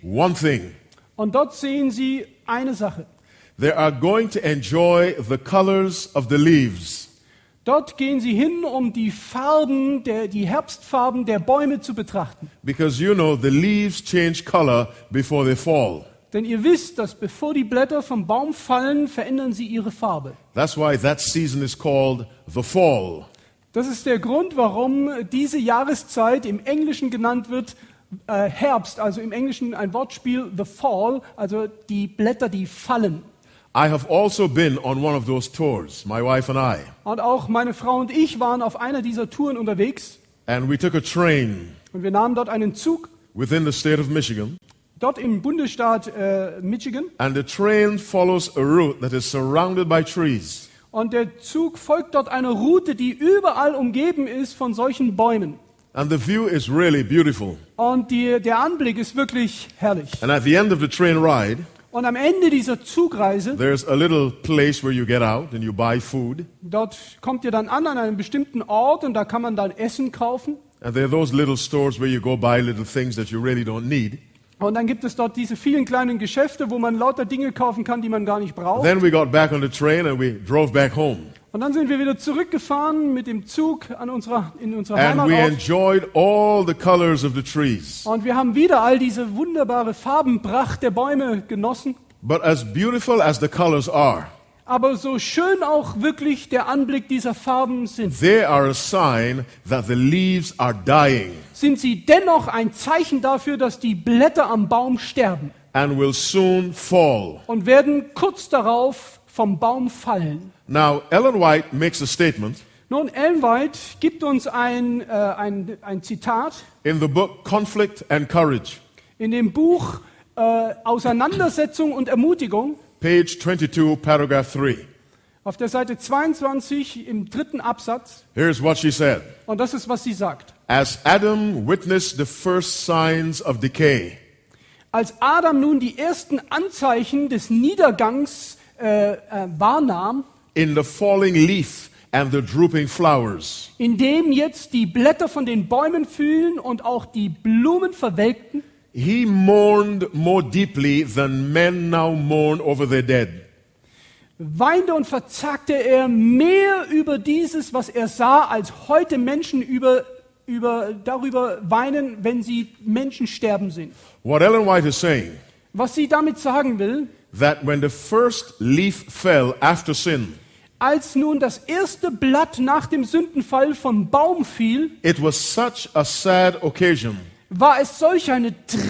one thing. Und dort sehen sie eine Sache. They are going to enjoy the colors of the leaves. Dort gehen sie hin, um die Farben, die Herbstfarben der Bäume zu betrachten. Because you know the leaves change color before they fall. Denn ihr wisst, dass bevor die Blätter vom Baum fallen, verändern sie ihre Farbe. That's why that season is called the fall. Das ist der Grund, warum diese Jahreszeit im Englischen genannt wird Herbst, also im Englischen ein Wortspiel, the fall, also die Blätter, die fallen. I have also been on one of those tours, my wife and I. Und auch meine Frau und ich waren auf einer dieser Touren unterwegs. And we took a train Und wir nahmen dort einen Zug, within the state of Michigan. dort im Bundesstaat Michigan. And the train follows a route that is surrounded by trees. Und der Zug folgt dort einer Route, die überall umgeben ist von solchen Bäumen. And the view is really beautiful. Und der Anblick ist wirklich herrlich. And at the end of the train ride, Und am Ende dieser Zugreise, there's a little place where you get out and you buy food. dort kommt ihr dann an einem bestimmten Ort und da kann man dann Essen kaufen. And there are those little stores where you go buy little things that you really don't need. Und dann gibt es dort diese vielen kleinen Geschäfte, wo man lauter Dinge kaufen kann, die man gar nicht braucht. Then we got back on the train and we drove back home. Und dann sind wir wieder zurückgefahren mit dem Zug in unserer And we Heimatort. enjoyed all the colors of the trees. Und wir haben wieder all diese wunderbare Farbenpracht der Bäume genossen. But as beautiful as the colors are, Aber so schön auch wirklich der Anblick dieser Farben sind, they are a sign that the leaves are dying sind sie dennoch ein Zeichen dafür, dass die Blätter am Baum sterben and will soon fall. und werden kurz darauf vom Baum fallen. Now, Ellen White makes a statement Nun, Ellen White gibt uns ein Zitat in the book Conflict and Courage, in dem Buch Auseinandersetzung und Ermutigung, page 22, paragraph 3. auf der Seite 22 im 3. Absatz. Here's what she said. Und das ist, was sie sagt. As Adam witnessed the first signs of decay, Als Adam nun die ersten Anzeichen des Niedergangs wahrnahm, in the falling leaf and the drooping flowers, indem jetzt die Blätter von den Bäumen fielen und auch die Blumen verwelkten, he mourned more deeply than men now mourn over their dead. weinte und verzagte er mehr über dieses, was er sah, als heute Menschen darüber weinen, wenn sie Menschen sterben sehen. What Ellen White is saying, Was sie damit sagen will, that when the first leaf fell after sin, als nun das erste Blatt nach dem Sündenfall vom Baum fiel, it was such a sad occasion war es solch ein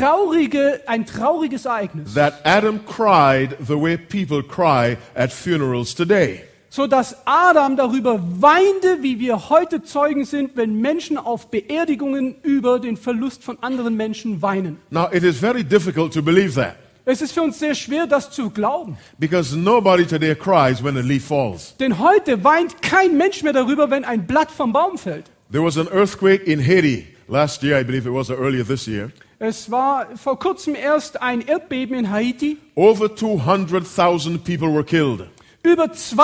trauriges Ereignis, that Adam cried the way people cry at funerals today. so dass Adam darüber weinte, wie wir heute Zeugen sind, wenn Menschen auf Beerdigungen über den Verlust von anderen Menschen weinen. Now, it is very difficult to believe that Es ist für uns sehr schwer, das zu glauben. because nobody today cries when a leaf falls. Denn heute weint kein Mensch mehr darüber, wenn ein Blatt vom Baum fällt. There was an earthquake in Haiti last year, I believe it was, or earlier this year. Es war vor kurzem erst ein Erdbeben in Haiti. Over 200,000 people were killed. Über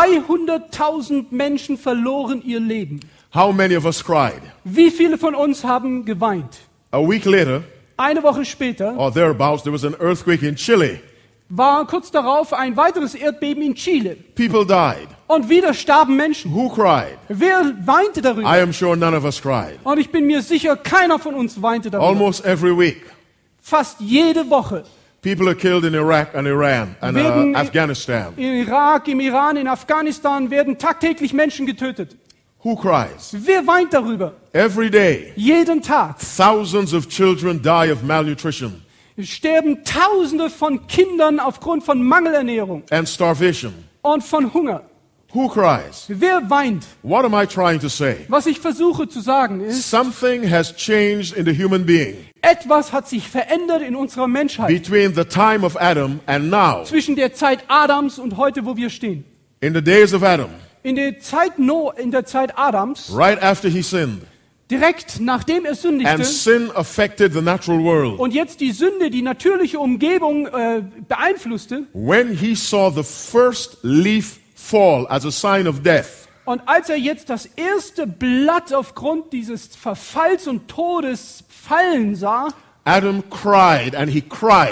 200.000 Menschen verloren ihr Leben. How many of us cried? Wie viele von uns haben geweint? A week later, Eine Woche später or thereabouts, there was an earthquake in Chile. war kurz darauf ein weiteres Erdbeben in Chile. People died. Und wieder starben Menschen. Who cried? Wer weinte darüber? I am sure none of us cried. Und ich bin mir sicher, keiner von uns weinte darüber. Almost every week, Fast jede Woche. people are killed in Iraq and Iran and Werden- Afghanistan. Im Irak, im Iran, in Afghanistan werden tagtäglich Menschen getötet. Who cries? Wer weint darüber? Every day, Jeden Tag thousands of children die of malnutrition sterben Tausende von Kindern aufgrund von Mangelernährung and starvation. und von Hunger. Who cries? Wer weint? What am I trying to say? Was ich versuche zu sagen ist, Something has changed in the human being etwas hat sich verändert in unserer Menschheit. between the time of Adam and now. Zwischen der Zeit Adams und heute, wo wir stehen. In the days of Adam, In der Zeit Adams, right after he sinned, direkt nachdem er and sündigte, sin affected the natural world, und jetzt die Sünde die natürliche Umgebung beeinflusste, when he saw the first leaf fall as a sign of death, und als er jetzt das erste Blatt aufgrund dieses Verfalls und Todes fallen sah, Adam cried, and he cried